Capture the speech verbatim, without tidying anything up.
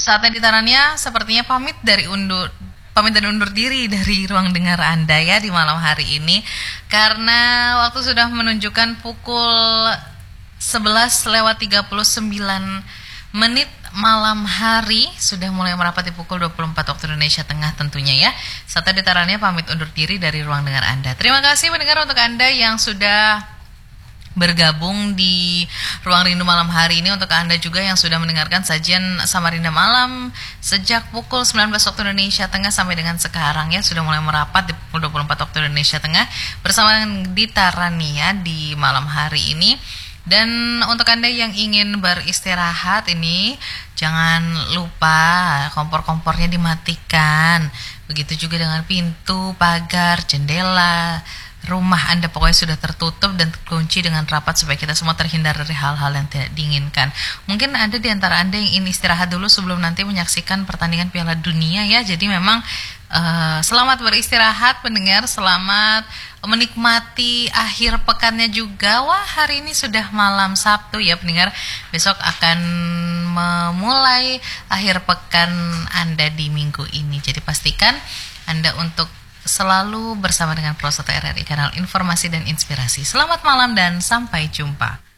Saatnya ditarannya sepertinya pamit dari undur pamit dan undur diri dari ruang dengar Anda ya di malam hari ini, karena waktu sudah menunjukkan pukul sebelas lewat tiga puluh sembilan menit malam hari, sudah mulai merapat di pukul dua puluh empat waktu Indonesia Tengah tentunya ya. Saatnya ditarannya pamit undur diri dari ruang dengar Anda. Terima kasih pendengar untuk Anda yang sudah bergabung di Ruang Rindu malam hari ini, untuk Anda juga yang sudah mendengarkan sajian Samarinda Malam sejak pukul sembilan belas waktu Indonesia Tengah sampai dengan sekarang ya, sudah mulai merapat di pukul dua puluh empat waktu Indonesia Tengah bersama Dita Rani ya di malam hari ini. Dan untuk Anda yang ingin beristirahat ini, jangan lupa kompor-kompornya dimatikan. Begitu juga dengan pintu, pagar, jendela rumah Anda pokoknya sudah tertutup dan terkunci dengan rapat supaya kita semua terhindar dari hal-hal yang tidak diinginkan. Mungkin ada di antara Anda yang ingin istirahat dulu sebelum nanti menyaksikan pertandingan Piala Dunia ya. Jadi memang uh, selamat beristirahat pendengar, selamat menikmati akhir pekannya juga. Wah, hari ini sudah malam Sabtu ya pendengar. Besok akan memulai akhir pekan Anda di minggu ini. Jadi pastikan Anda untuk selalu bersama dengan Pro satu R R I, kanal informasi dan inspirasi. Selamat malam dan sampai jumpa.